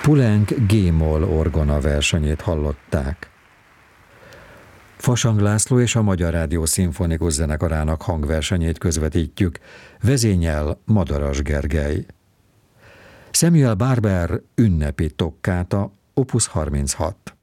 Poulenc G-moll orgona versenyét hallották. Fasang László és a Magyar Rádió Szimfonikus Zenekarának hangversenyét közvetítjük, vezényel Madaras Gergely. Samuel Barber ünnepi tokkáta, opus 36.